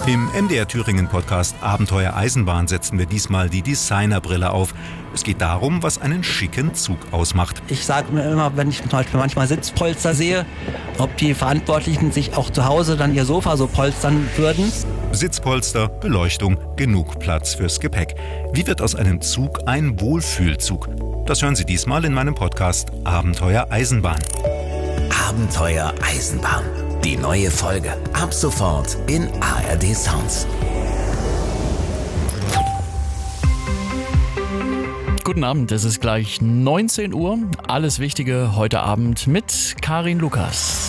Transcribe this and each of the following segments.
Im MDR Thüringen Podcast Abenteuer Eisenbahn setzen wir diesmal die Designerbrille auf. Es geht darum, was einen schicken Zug ausmacht. Ich sage mir immer, wenn ich zum Beispiel manchmal Sitzpolster sehe, ob die Verantwortlichen sich auch zu Hause dann ihr Sofa so polstern würden. Sitzpolster, Beleuchtung, genug Platz fürs Gepäck. Wie wird aus einem Zug ein Wohlfühlzug? Das hören Sie diesmal in meinem Podcast Abenteuer Eisenbahn. Abenteuer Eisenbahn. Die neue Folge ab sofort in ARD Sounds. Guten Abend, es ist gleich 19 Uhr. Alles Wichtige heute Abend mit Karin Lukas.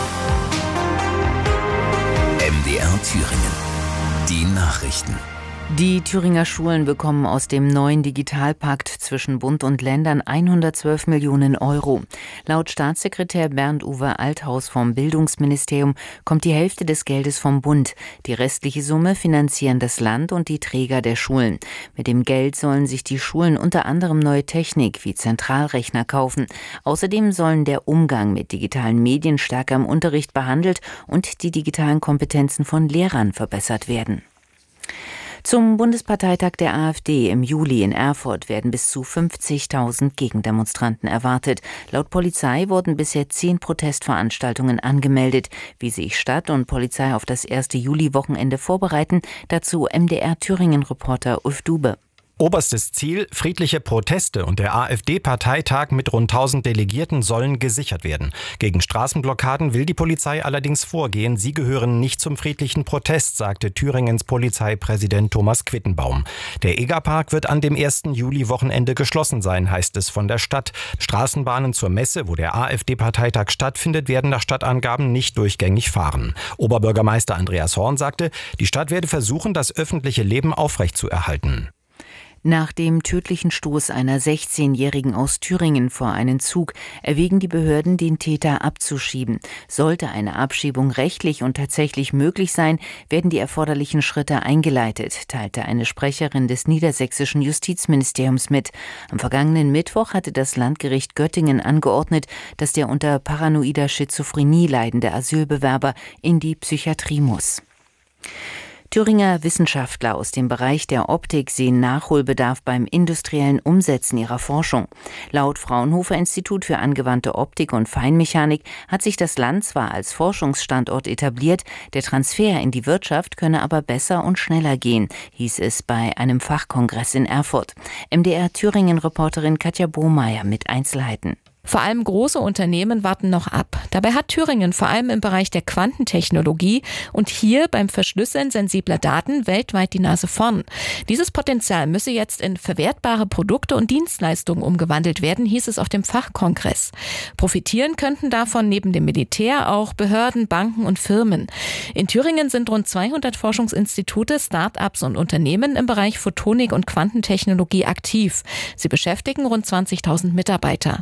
MDR Thüringen. Die Nachrichten. Die Thüringer Schulen bekommen aus dem neuen Digitalpakt zwischen Bund und Ländern 112 Millionen Euro. Laut Staatssekretär Bernd-Uwe Althaus vom Bildungsministerium kommt die Hälfte des Geldes vom Bund. Die restliche Summe finanzieren das Land und die Träger der Schulen. Mit dem Geld sollen sich die Schulen unter anderem neue Technik wie Zentralrechner kaufen. Außerdem sollen der Umgang mit digitalen Medien stärker im Unterricht behandelt und die digitalen Kompetenzen von Lehrern verbessert werden. Zum Bundesparteitag der AfD im Juli in Erfurt werden bis zu 50.000 Gegendemonstranten erwartet. Laut Polizei wurden bisher 10 Protestveranstaltungen angemeldet. Wie sich Stadt und Polizei auf das erste Juli-Wochenende vorbereiten, dazu MDR-Thüringen-Reporter Ulf Dube. Oberstes Ziel, friedliche Proteste und der AfD-Parteitag mit rund 1000 Delegierten sollen gesichert werden. Gegen Straßenblockaden will die Polizei allerdings vorgehen. Sie gehören nicht zum friedlichen Protest, sagte Thüringens Polizeipräsident Thomas Quittenbaum. Der Egerpark wird an dem 1. Juli-Wochenende geschlossen sein, heißt es von der Stadt. Straßenbahnen zur Messe, wo der AfD-Parteitag stattfindet, werden nach Stadtangaben nicht durchgängig fahren. Oberbürgermeister Andreas Horn sagte, die Stadt werde versuchen, das öffentliche Leben aufrechtzuerhalten. Nach dem tödlichen Stoß einer 16-Jährigen aus Thüringen vor einen Zug erwägen die Behörden, den Täter abzuschieben. Sollte eine Abschiebung rechtlich und tatsächlich möglich sein, werden die erforderlichen Schritte eingeleitet, teilte eine Sprecherin des niedersächsischen Justizministeriums mit. Am vergangenen Mittwoch hatte das Landgericht Göttingen angeordnet, dass der unter paranoider Schizophrenie leidende Asylbewerber in die Psychiatrie muss. Thüringer Wissenschaftler aus dem Bereich der Optik sehen Nachholbedarf beim industriellen Umsetzen ihrer Forschung. Laut Fraunhofer Institut für angewandte Optik und Feinmechanik hat sich das Land zwar als Forschungsstandort etabliert, der Transfer in die Wirtschaft könne aber besser und schneller gehen, hieß es bei einem Fachkongress in Erfurt. MDR Thüringen-Reporterin Katja Bohmeier mit Einzelheiten. Vor allem große Unternehmen warten noch ab. Dabei hat Thüringen vor allem im Bereich der Quantentechnologie und hier beim Verschlüsseln sensibler Daten weltweit die Nase vorn. Dieses Potenzial müsse jetzt in verwertbare Produkte und Dienstleistungen umgewandelt werden, hieß es auf dem Fachkongress. Profitieren könnten davon neben dem Militär auch Behörden, Banken und Firmen. In Thüringen sind rund 200 Forschungsinstitute, Start-ups und Unternehmen im Bereich Photonik und Quantentechnologie aktiv. Sie beschäftigen rund 20.000 Mitarbeiter.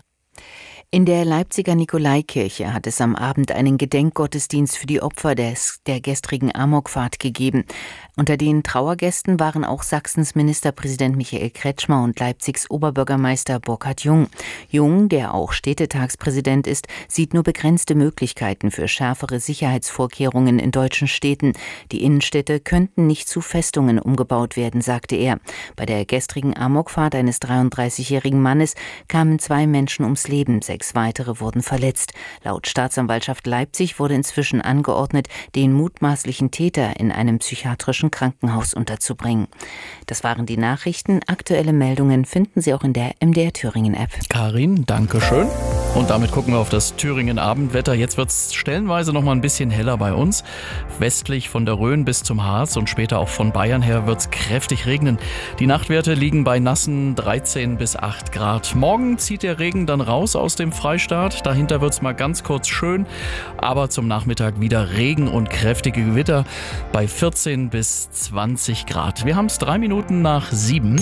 In der Leipziger Nikolaikirche hat es am Abend einen Gedenkgottesdienst für die Opfer der gestrigen Amokfahrt gegeben. Unter den Trauergästen waren auch Sachsens Ministerpräsident Michael Kretschmer und Leipzigs Oberbürgermeister Burkhard Jung. Jung, der auch Städtetagspräsident ist, sieht nur begrenzte Möglichkeiten für schärfere Sicherheitsvorkehrungen in deutschen Städten. Die Innenstädte könnten nicht zu Festungen umgebaut werden, sagte er. Bei der gestrigen Amokfahrt eines 33-jährigen Mannes kamen 2 Menschen ums Leben. 6 weitere wurden verletzt. Laut Staatsanwaltschaft Leipzig wurde inzwischen angeordnet, den mutmaßlichen Täter in einem psychiatrischen Krankenhaus unterzubringen. Das waren die Nachrichten. Aktuelle Meldungen finden Sie auch in der MDR Thüringen App. Karin, danke schön. Und damit gucken wir auf das Thüringen Abendwetter. Jetzt wird es stellenweise noch mal ein bisschen heller bei uns. Westlich von der Rhön bis zum Harz und später auch von Bayern her wird es kräftig regnen. Die Nachtwerte liegen bei nassen 13 bis 8 Grad. Morgen zieht der Regen dann raus aus dem Freistaat. Dahinter wird es mal ganz kurz schön. Aber zum Nachmittag wieder Regen und kräftige Gewitter bei 14 bis 20 Grad. Wir haben es 3 Minuten nach 7.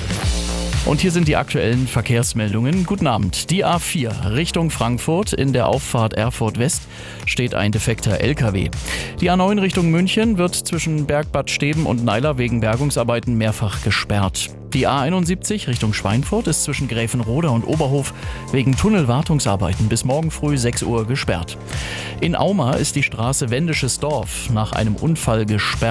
Und hier sind die aktuellen Verkehrsmeldungen. Guten Abend. Die A4 Richtung Frankfurt. In der Auffahrt Erfurt West steht ein defekter LKW. Die A9 Richtung München wird zwischen Bergbad Steben und Neiler wegen Bergungsarbeiten mehrfach gesperrt. Die A71 Richtung Schweinfurt ist zwischen Gräfenroda und Oberhof wegen Tunnelwartungsarbeiten bis morgen früh 6 Uhr gesperrt. In Auma ist die Straße Wendisches Dorf nach einem Unfall gesperrt.